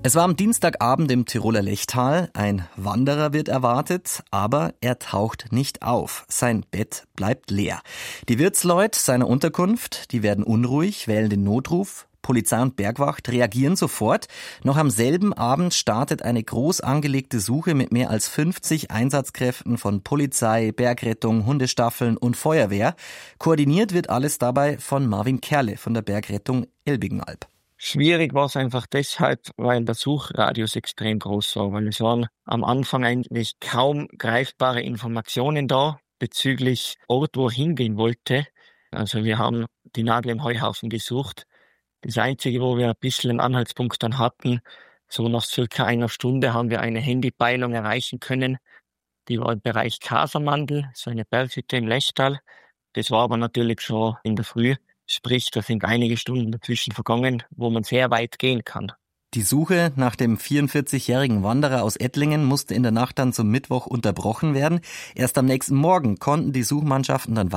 Es war am Dienstagabend im Tiroler Lechtal. Ein Wanderer wird erwartet, aber er taucht nicht auf. Sein Bett bleibt leer. Die Wirtsleute seiner Unterkunft, die werden unruhig, wählen den Notruf. Polizei und Bergwacht reagieren sofort. Noch am selben Abend startet eine groß angelegte Suche mit mehr als 50 Einsatzkräften von Polizei, Bergrettung, Hundestaffeln und Feuerwehr. Koordiniert wird alles dabei von Marvin Kerle von der Bergrettung Elbigenalb. Schwierig war es einfach deshalb, weil der Suchradius extrem groß war, weil es waren am Anfang eigentlich kaum greifbare Informationen da bezüglich Ort, wo er hingehen wollte. Also wir haben die Nadel im Heuhaufen gesucht. Das Einzige, wo wir ein bisschen einen Anhaltspunkt dann hatten, so nach circa einer Stunde haben wir eine Handypeilung erreichen können. Die war im Bereich Casamandel, so eine Berghütte im Lechtal. Das war aber natürlich schon in der Früh. Sprich, da sind einige Stunden dazwischen vergangen, wo man sehr weit gehen kann. Die Suche nach dem 44-jährigen Wanderer aus Ettlingen musste in der Nacht dann zum Mittwoch unterbrochen werden. Erst am nächsten Morgen konnten die Suchmannschaften dann